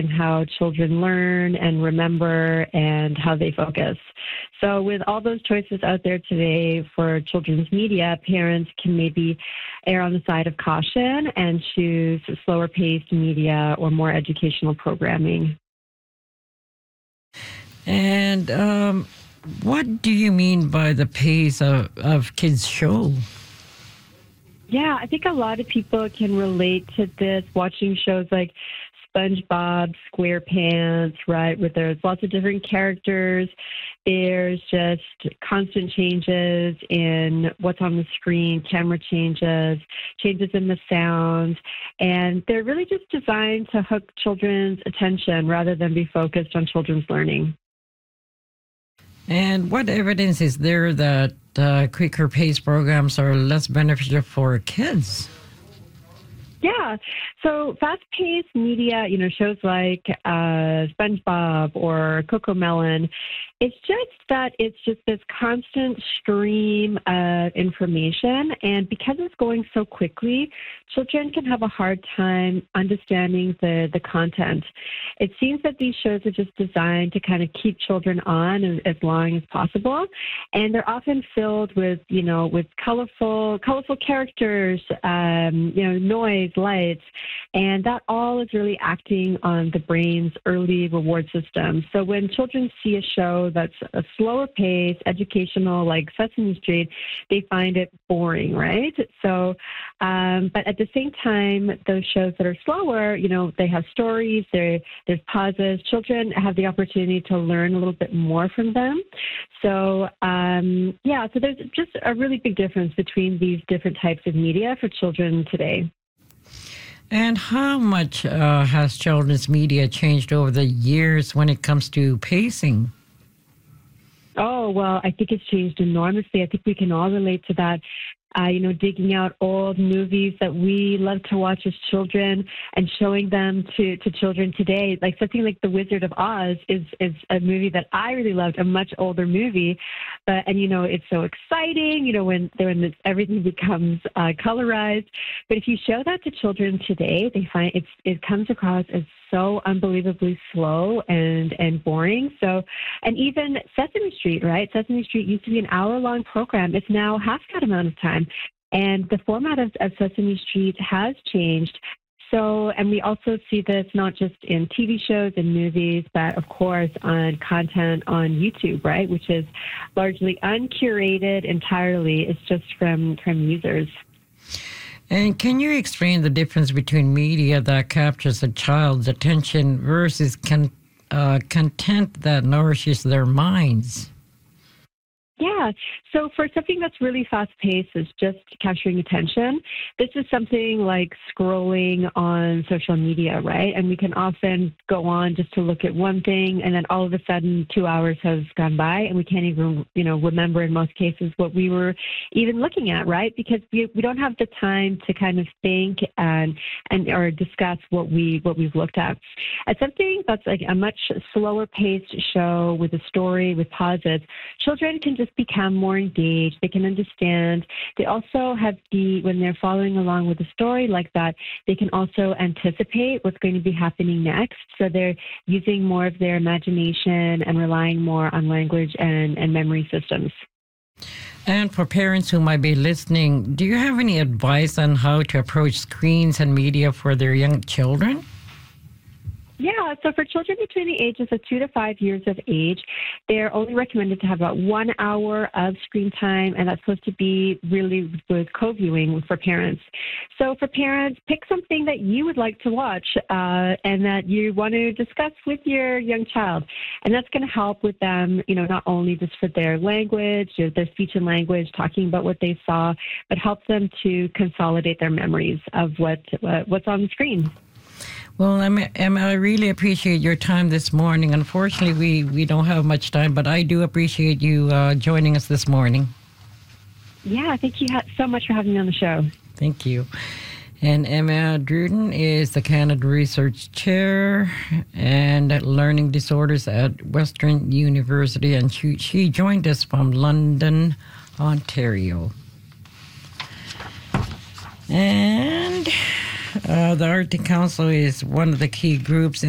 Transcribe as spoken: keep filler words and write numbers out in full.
how children learn and remember and how they focus. So with all those choices out there today for children's media, parents can maybe err on the side of caution and choose slower paced media or more educational programming. And um, what do you mean by the pace of, of kids' show? Yeah, I think a lot of people can relate to this watching shows like SpongeBob SquarePants, right, where there's lots of different characters. There's just constant changes in what's on the screen, camera changes, changes in the sound, and they're really just designed to hook children's attention rather than be focused on children's learning. And what evidence is there that uh, quicker paced programs are less beneficial for kids? Yeah. So fast-paced media, you know, shows like uh, SpongeBob or CoComelon, it's just that it's just this constant stream of information. And because it's going so quickly, children can have a hard time understanding the, the content. It seems that these shows are just designed to kind of keep children on as, as long as possible. And they're often filled with, you know, with colorful, colorful characters, um, you know, noise, lights, and that all is really acting on the brain's early reward system. So when children see a show that's a slower pace, educational, like Sesame Street, they find it boring, right? So, um, but at the same time, those shows that are slower, you know, they have stories, there's pauses. Children have the opportunity to learn a little bit more from them. So, um, yeah, so there's just a really big difference between these different types of media for children today. And how much uh, has children's media changed over the years when it comes to pacing? Oh, well, I think it's changed enormously. I think we can all relate to that. Uh, you know, digging out old movies that we loved to watch as children and showing them to, to children today. Like something like The Wizard of Oz is, is a movie that I really loved, a much older movie. But, and, you know, it's so exciting, you know, when, when this, everything becomes uh, colorized. But if you show that to children today, they find it's, it comes across as so unbelievably slow and, and boring. So, and even Sesame Street, right? Sesame Street used to be an hour-long program. It's now half that amount of time. And the format of, of Sesame Street has changed. So, and we also see this not just in T V shows and movies, but of course on content on YouTube, right? Which is largely uncurated entirely. It's just from, from users. And can you explain the difference between media that captures a child's attention versus con- uh, content that nourishes their minds? Yeah. So for something that's really fast-paced, is just capturing attention, this is something like scrolling on social media, right? And we can often go on just to look at one thing, and then all of a sudden two hours has gone by, and we can't even, you know, remember in most cases what we were even looking at, right? Because we we don't have the time to kind of think and and or discuss what we what we've looked at. At something that's like a much slower-paced show with a story with pauses, children can just become more engaged. They can understand. They also have the, when they're following along with the story like that, they can also anticipate what's going to be happening next. So they're using more of their imagination and relying more on language and, and memory systems. And for parents who might be listening, do you have any advice on how to approach screens and media for their young children? Yeah, so for children between the ages of two to five years of age, they're only recommended to have about one hour of screen time, and that's supposed to be really with co-viewing for parents. So for parents, pick something that you would like to watch uh, and that you want to discuss with your young child, and that's going to help with them, you know, not only just for their language, their speech and language, talking about what they saw, but help them to consolidate their memories of what uh, what's on the screen. Well, Emma, Emma, I really appreciate your time this morning. Unfortunately, we, we don't have much time, but I do appreciate you uh, joining us this morning. Yeah, thank you so much for having me on the show. Thank you. And Emma Druden is the Canada Research Chair and Learning Disorders at Western University, and she, she joined us from London, Ontario. And uh, the Arctic Council is one of the key groups in